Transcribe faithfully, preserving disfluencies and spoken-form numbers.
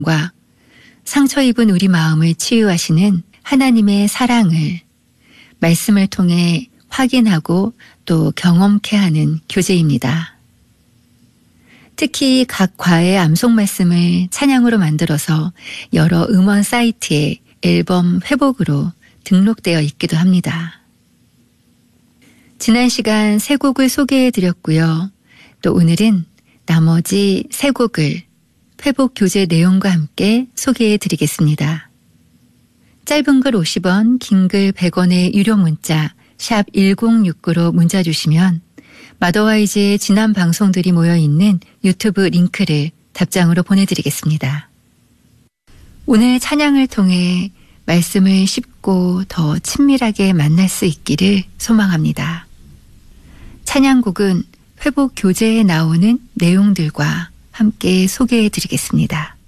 과 상처 입은 우리 마음을 치유하시는 하나님의 사랑을 말씀을 통해 확인하고 또 경험케 하는 교재입니다. 특히 각 과의 암송 말씀을 찬양으로 만들어서 여러 음원 사이트에 앨범 회복으로 등록되어 있기도 합니다. 지난 시간 세 곡을 소개해 드렸고요. 또 오늘은 나머지 세 곡을 회복 교재 내용과 함께 소개해 드리겠습니다. 짧은 글 오십 원, 긴 글 백 원의 유료 문자 샵 일공육구로 문자 주시면 마더와이즈의 지난 방송들이 모여있는 유튜브 링크를 답장으로 보내드리겠습니다. 오늘 찬양을 통해 말씀을 쉽고 더 친밀하게 만날 수 있기를 소망합니다. 찬양곡은 회복 교재에 나오는 내용들과 함께 소개해 드리겠습니다.